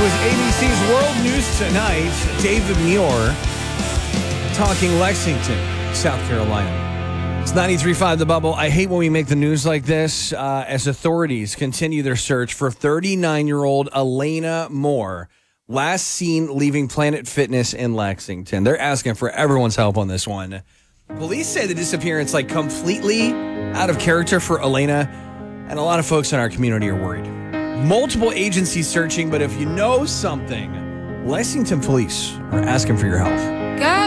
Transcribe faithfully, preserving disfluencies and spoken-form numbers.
was A B C's World News Tonight. David Muir talking Lexington, South Carolina. It's ninety-three point five The Bubble. I hate when we make the news like this uh, as authorities continue their search for thirty-nine-year-old Elena Moore, last seen leaving Planet Fitness in Lexington. They're asking for everyone's help on this one. Police say the disappearance like completely out of character for Elena, and a lot of folks in our community are worried. Multiple agencies searching, but if you know something, Lexington police are asking for your help. God.